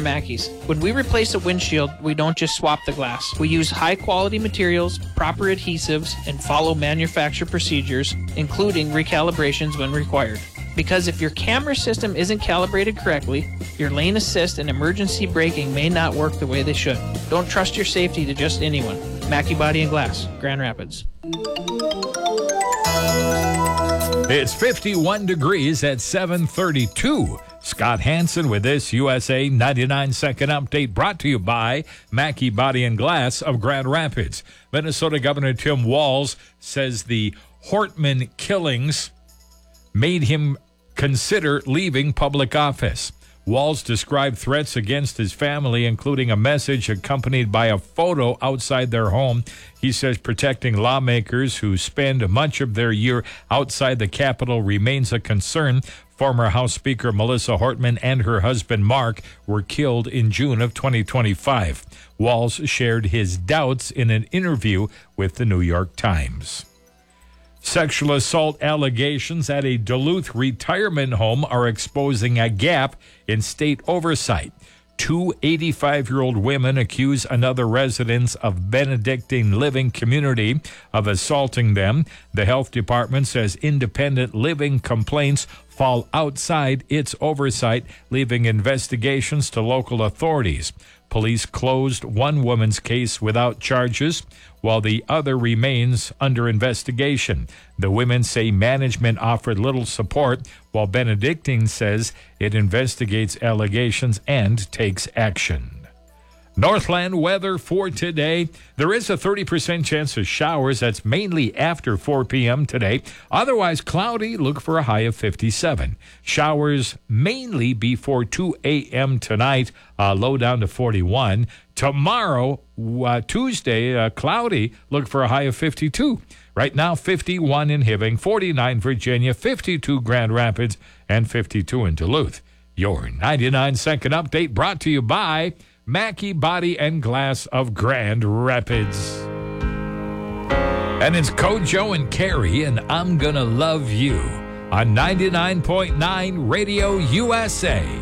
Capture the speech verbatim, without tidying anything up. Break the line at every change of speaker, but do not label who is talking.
from Mackey's. When we replace a windshield, we don't just swap the glass. We use high-quality materials, proper adhesives, and follow manufacturer procedures, including recalibrations when required. Because if your camera system isn't calibrated correctly, your lane assist and emergency braking may not work the way they should. Don't trust your safety to just anyone. Mackey Body and Glass, Grand Rapids.
It's fifty-one degrees at seven thirty-two. Scott Hansen with this U S A ninety-nine second update brought to you by Mackey Body and Glass of Grand Rapids. Minnesota Governor Tim Walz says the Hortman killings made him consider leaving public office. Walz described threats against his family, including a message accompanied by a photo outside their home. He says protecting lawmakers who spend much of their year outside the Capitol remains a concern. Former House Speaker Melissa Hortman and her husband Mark were killed in June of twenty twenty-five. Walz shared his doubts in an interview with the New York Times. Sexual assault allegations at a Duluth retirement home are exposing a gap in state oversight. Two eighty-five-year-old women accuse another resident of Benedictine Living Community of assaulting them. The health department says independent living complaints fall outside its oversight, leaving investigations to local authorities. Police closed one woman's case without charges, while the other remains under investigation. The women say management offered little support, while Benedictine says it investigates allegations and takes action. Northland weather for today. There is a thirty percent chance of showers. That's mainly after four p.m. today. Otherwise cloudy. Look for a high of fifty-seven. Showers mainly before two a.m. tonight. Uh, low down to forty-one. Tomorrow, uh, Tuesday, uh, cloudy. Look for a high of fifty-two. Right now, fifty-one in Hibbing, forty-nine Virginia, fifty-two Grand Rapids, and fifty-two in Duluth. Your ninety-nine second update brought to you by Mackey Body and Glass of Grand Rapids. And it's Kojo and Carrie, and I'm Gonna Love You on ninety-nine point nine Radio U S A.